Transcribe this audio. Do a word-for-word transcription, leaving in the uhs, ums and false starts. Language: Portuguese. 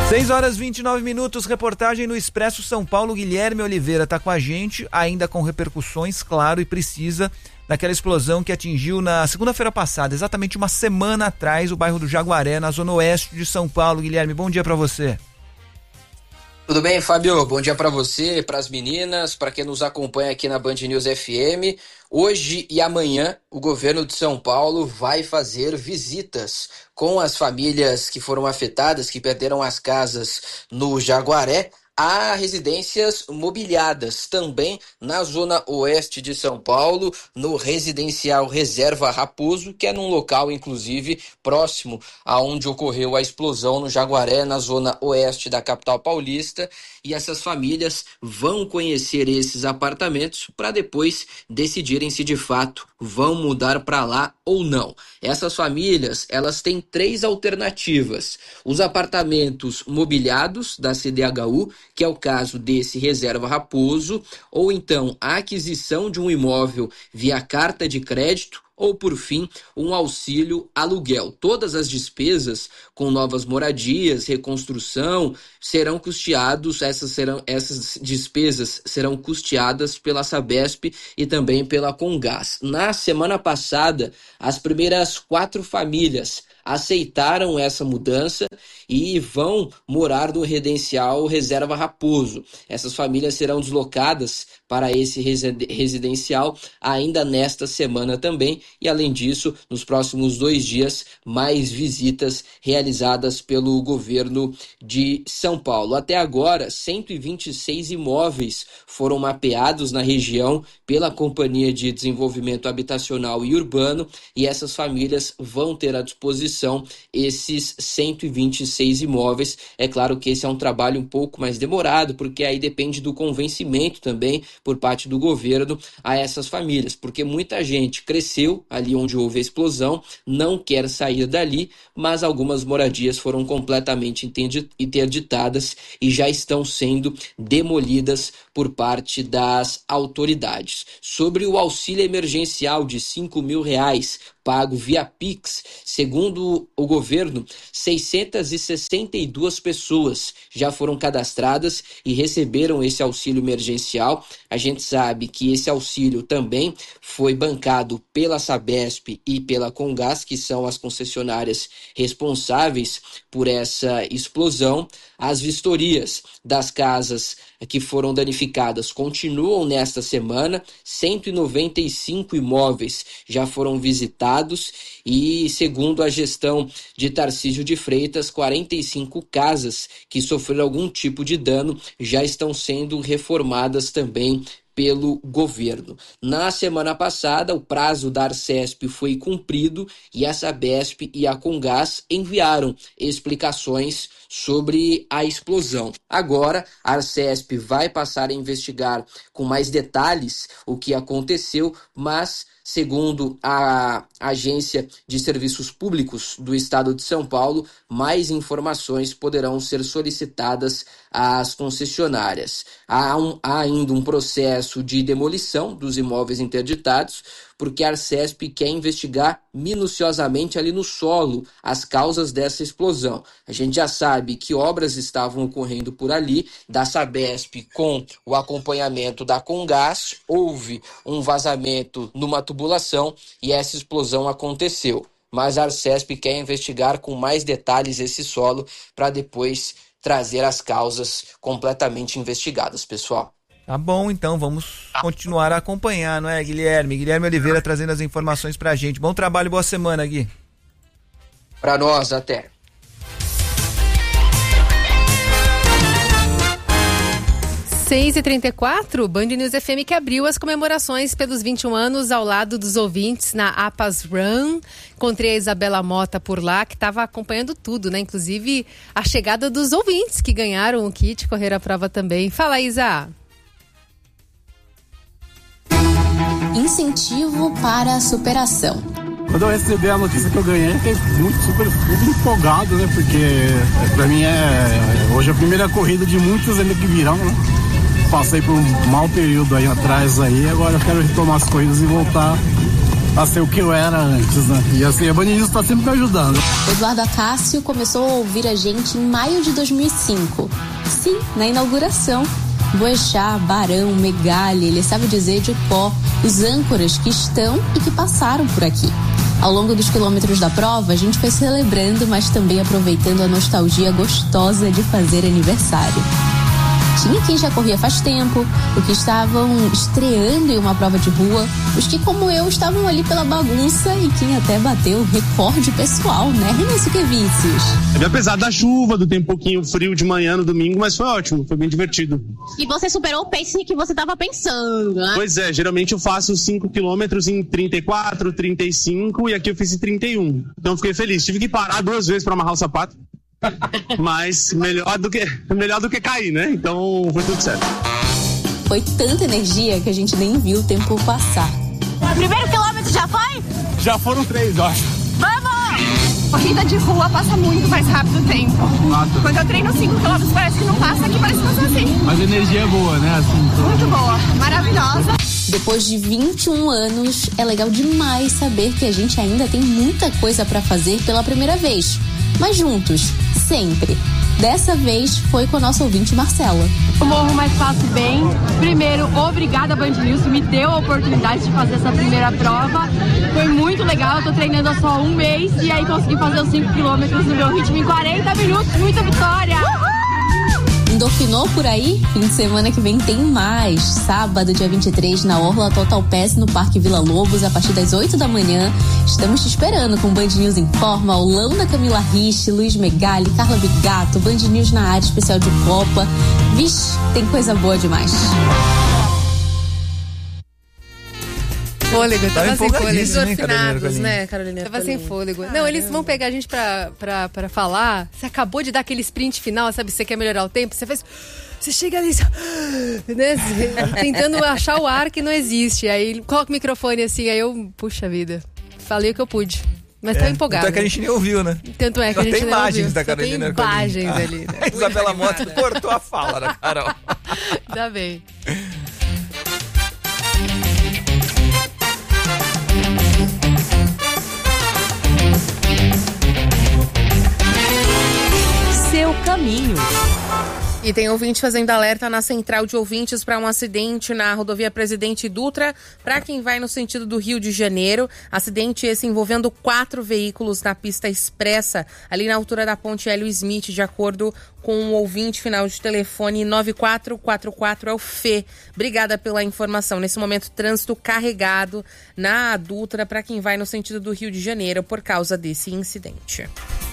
seis horas e vinte e nove minutos, reportagem no Expresso São Paulo. Guilherme Oliveira está com a gente, ainda com repercussões, claro, e precisa daquela explosão que atingiu na segunda-feira passada, exatamente uma semana atrás, o bairro do Jaguaré, na zona oeste de São Paulo. Guilherme, bom dia para você. Tudo bem, Fábio? Bom dia para você, para as meninas, para quem nos acompanha aqui na Band News F M. Hoje e amanhã, o governo de São Paulo vai fazer visitas com as famílias que foram afetadas, que perderam as casas no Jaguaré, a residências mobiliadas, também na zona oeste de São Paulo, no residencial Reserva Raposo, que é num local, inclusive, próximo aonde ocorreu a explosão no Jaguaré, na zona oeste da capital paulista. E essas famílias vão conhecer esses apartamentos para depois decidirem se de fato vão mudar para lá ou não. Essas famílias, elas têm três alternativas: os apartamentos mobiliados da C D H U, que é o caso desse Reserva Raposo, ou então a aquisição de um imóvel via carta de crédito, ou, por fim, um auxílio aluguel. Todas as despesas com novas moradias, reconstrução, serão custeados, essas, serão, essas despesas serão custeadas pela Sabesp e também pela Comgás. Na semana passada, as primeiras quatro famílias aceitaram essa mudança e vão morar no residencial Reserva Raposo. Essas famílias serão deslocadas para esse residencial ainda nesta semana também, e além disso, nos próximos dois dias, mais visitas realizadas pelo governo de São Paulo. Até agora, cento e vinte e seis imóveis foram mapeados na região pela Companhia de Desenvolvimento Habitacional e Urbano, e essas famílias vão ter à disposição esses cento e vinte e seis imóveis. É claro que esse é um trabalho um pouco mais demorado, porque aí depende do convencimento também por parte do governo a essas famílias, porque muita gente cresceu ali onde houve a explosão, não quer sair dali, mas algumas moradias foram completamente interditadas e já estão sendo demolidas por parte das autoridades. Sobre o auxílio emergencial de cinco mil reais pago via Pix, segundo o governo, seiscentas e sessenta e duas pessoas já foram cadastradas e receberam esse auxílio emergencial. A gente sabe que esse auxílio também foi bancado pela Sabesp e pela Comgás, que são as concessionárias responsáveis por essa explosão. As vistorias das casas que foram danificadas continuam nesta semana. cento e noventa e cinco imóveis já foram visitados e, segundo a gestão de Tarcísio de Freitas, quarenta e cinco casas que sofreram algum tipo de dano já estão sendo reformadas também pelo governo. Na semana passada, o prazo da Arcesp foi cumprido e a Sabesp e a Comgás enviaram explicações sobre a explosão. Agora, a Arcesp vai passar a investigar com mais detalhes o que aconteceu, mas, segundo a Agência de Serviços Públicos do Estado de São Paulo, mais informações poderão ser solicitadas às concessionárias. Há, um, há ainda um processo de demolição dos imóveis interditados, porque a Arcesp quer investigar minuciosamente ali no solo as causas dessa explosão. A gente já sabe que obras estavam ocorrendo por ali, da Sabesp com o acompanhamento da Comgás, houve um vazamento numa tubulação e essa explosão aconteceu. Mas a Arcesp quer investigar com mais detalhes esse solo para depois trazer as causas completamente investigadas, pessoal. Tá bom, então vamos continuar a acompanhar, não é, Guilherme? Guilherme Oliveira trazendo as informações pra gente. Bom trabalho, boa semana, Gui. Pra nós, até. seis e trinta e quatro, Band News F M que abriu as comemorações pelos vinte e um anos ao lado dos ouvintes na APAS Run. Encontrei a Isabela Mota por lá, que estava acompanhando tudo, né? Inclusive a chegada dos ouvintes que ganharam o kit correr a prova também. Fala, Isa. Incentivo para a superação. Quando eu recebi a notícia que eu ganhei, eu fiquei muito, super, muito empolgado, né? Porque pra mim é hoje é a primeira corrida de muitas ainda que virão, né? Passei por um mau período aí atrás aí, agora eu quero retomar as corridas e voltar a ser o que eu era antes, né? E assim, a Band News tá sempre me ajudando. Eduardo Acácio começou a ouvir a gente em maio de dois mil e cinco. Sim, na inauguração. Boechat, Barão, Megali, ele sabe dizer de cor os âncoras que estão e que passaram por aqui. Ao longo dos quilômetros da prova, a gente foi celebrando, mas também aproveitando a nostalgia gostosa de fazer aniversário. Tinha quem já corria faz tempo, o que estavam estreando em uma prova de rua, os que, como eu, estavam ali pela bagunça e quem até bateu o recorde pessoal, né, Renan Quevicius? Apesar da chuva, do tempo um pouquinho frio de manhã no domingo, mas foi ótimo, foi bem divertido. E você superou o pace que você estava pensando, né? Pois é, geralmente eu faço cinco quilômetros em trinta e quatro, trinta e cinco e aqui eu fiz em trinta e um. Então eu fiquei feliz, tive que parar duas vezes para amarrar o sapato. Mas melhor do que, melhor do que cair, né? Então foi tudo certo. Foi tanta energia que a gente nem viu o tempo passar. O primeiro quilômetro já foi? Já foram três, eu acho. Vamos! Corrida de rua passa muito mais rápido o tempo. Fato. Quando eu treino cinco quilômetros parece que não passa, aqui parece que passa assim. Mas a energia é boa, né? Assim, então... Muito boa, maravilhosa. Depois de vinte e um anos, é legal demais saber que a gente ainda tem muita coisa pra fazer pela primeira vez. Mas juntos, sempre. Dessa vez foi com a nossa ouvinte Marcela. O Morro Mais Fácil Bem. Primeiro, obrigada Band News, me deu a oportunidade de fazer essa primeira prova. Foi muito legal, eu tô treinando há só um mês e aí consegui fazer os cinco quilômetros no meu ritmo em quarenta minutos. Muita vitória! Uhul! Endorfinou por aí? Fim de semana que vem tem mais. Sábado, dia vinte e três, na Orla Total Pass, no Parque Vila Lobos, a partir das oito da manhã. Estamos te esperando com Band News em forma, aulão da Camila Rich, Luiz Megali, Carla Bigato, Band News na área especial de Copa. Vixe, tem coisa boa demais. Fôlego, tava sem fôlego. Endorfinados, né, Carolina? Tava sem fôlego. Não, eles vão pegar a gente pra, pra, pra falar. Você acabou de dar aquele sprint final, sabe? Você quer melhorar o tempo? Você faz... Você chega ali, né, tentando achar o ar que não existe. Aí coloca o microfone assim, aí eu... Puxa vida. Falei o que eu pude. Mas é, tô empolgado. Tanto é que a gente nem ouviu, né? Tanto é que Só a gente tem nem imagens ouviu. da Carolina. Tem imagens ah, ali. Né? A Isabela Mota cortou a fala da Carol. Ainda bem. Seu caminho. E tem ouvinte fazendo alerta na central de ouvintes para um acidente na rodovia Presidente Dutra, para quem vai no sentido do Rio de Janeiro. Acidente esse envolvendo quatro veículos na pista expressa, ali na altura da ponte Hélio Smith, de acordo com um ouvinte, final de telefone nove quatro quatro quatro, é o Fê. Obrigada pela informação. Nesse momento, trânsito carregado na Dutra para quem vai no sentido do Rio de Janeiro por causa desse incidente.